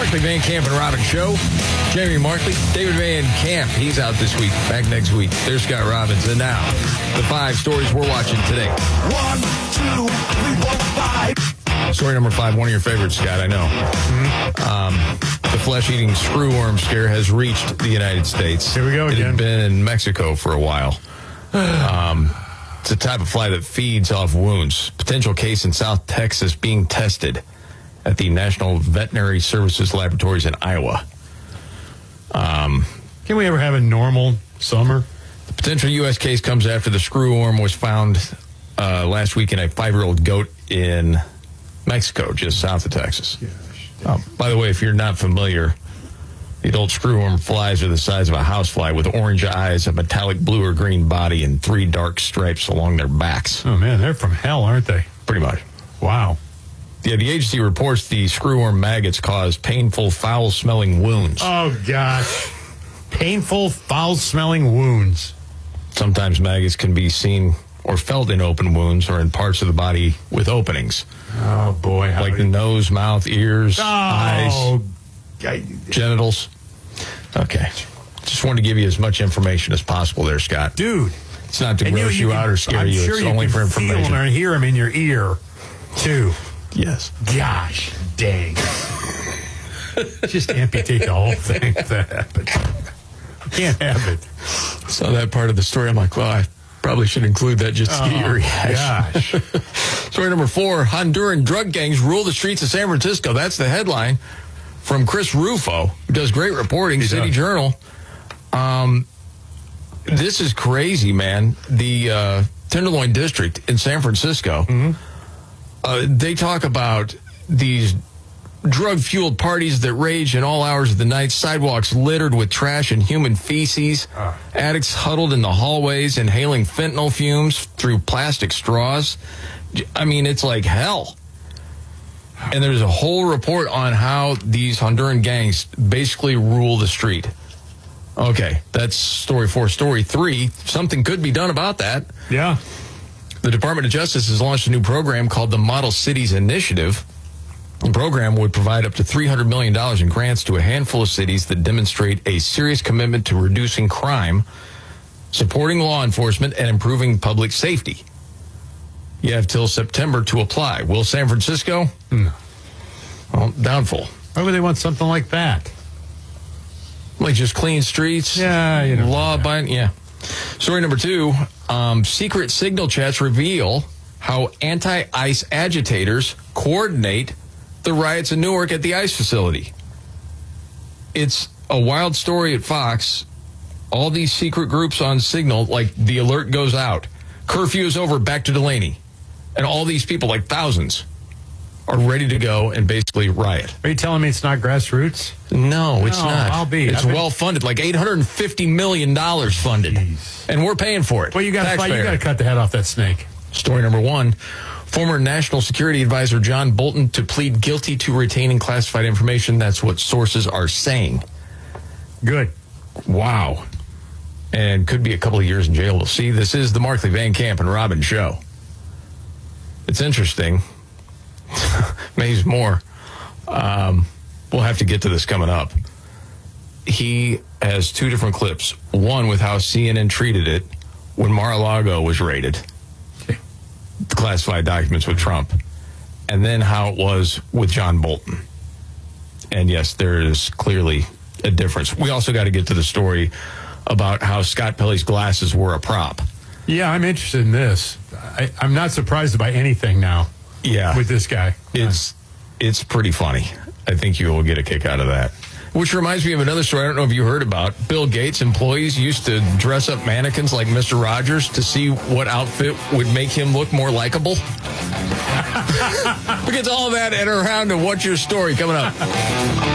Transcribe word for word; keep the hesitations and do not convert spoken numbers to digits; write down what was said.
Markley, Van Camp, and Robin Show. Jamie Markley, David Van Camp. He's out this week. Back next week. There's Scott Robbins. And now, the five stories we're watching today. One, two, three, four, five. Story number five, one of your favorites, Scott, I know. Mm-hmm. Um, the flesh-eating screwworm scare has reached the United States. Here we go again. It had been in Mexico for a while. um, it's a type of fly that feeds off wounds. Potential case in South Texas being tested at the National Veterinary Services Laboratories in Iowa. Um, Can we ever have a normal summer? The potential U S case comes after the screwworm was found uh, last week in a five-year-old goat in Mexico, just south of Texas. Uh, by the way, if you're not familiar, the adult screwworm flies are the size of a housefly with orange eyes, a metallic blue or green body, and three dark stripes along their backs. Oh, man, they're from hell, aren't they? Pretty much. Wow. Yeah, the agency reports the screwworm maggots cause painful, foul-smelling wounds. Oh, gosh. Painful, foul-smelling wounds. Sometimes maggots can be seen or felt in open wounds or in parts of the body with openings. Oh, boy. How like the nose, mouth, ears, oh, eyes, I, genitals. Okay. Just wanted to give you as much information as possible there, Scott. Dude. It's not to and gross you, you can, out or scare I'm you. Sure it's you only can for information. Feel and hear them in your ear, too. Yes. Gosh, dang. Just amputate the whole thing if that happens. Can't have it. So that part of the story, I'm like, well, I probably should include that just to oh, get your reaction. Gosh. Story number four, Honduran drug gangs rule the streets of San Francisco. That's the headline from Chris Rufo, who does great reporting, he City does. Journal. Um, this is crazy, man. The uh, Tenderloin District in San Francisco, mm-hmm. uh, they talk about these drug-fueled parties that rage in all hours of the night, sidewalks littered with trash and human feces, uh. addicts huddled in the hallways, inhaling fentanyl fumes through plastic straws. I mean, it's like hell. And there's a whole report on how these Honduran gangs basically rule the street. Okay, that's story four. Story three, something could be done about that. Yeah. The Department of Justice has launched a new program called the Model Cities Initiative. The program would provide up to three hundred million dollars in grants to a handful of cities that demonstrate a serious commitment to reducing crime, supporting law enforcement, and improving public safety. You have till September to apply. Will San Francisco? No. Well, doubtful. Why would they want something like that? Like just clean streets? Yeah, you know. Law abiding? Yeah. Story number two, um, secret signal chats reveal how anti-ICE agitators coordinate the riots in Newark at the ICE facility. It's a wild story at Fox. All these secret groups on Signal, like the alert goes out. Curfew is over, back to Delaney. And all these people, like thousands, are ready to go and basically riot. Are you telling me it's not grassroots? No, it's No, not. I'll be. It's I've been- well funded, like eight hundred fifty million dollars funded. Jeez. And we're paying for it. Well, you got to you got to cut the head off that snake. Story number one, former National Security Advisor John Bolton to plead guilty to retaining classified information. That's what sources are saying. Good. Wow. And could be a couple of years in jail. We'll see. This is the Markley, Van Camp, and Robin Show. It's interesting. Maybe more. Um, we'll have to get to this coming up. He has two different clips. One with how C N N treated it when Mar-a-Lago was raided. Okay. The classified documents with Trump. And then how it was with John Bolton. And yes, there is clearly a difference. We also got to get to the story about how Scott Pelley's glasses were a prop. Yeah, I'm interested in this. I, I'm not surprised by anything now. Yeah. With this guy. It's it's pretty funny. I think you will get a kick out of that. Which reminds me of another story I don't know if you heard about. Bill Gates employees used to dress up mannequins like Mister Rogers to see what outfit would make him look more likable. We'll get to all that and around to What's Your Story coming up.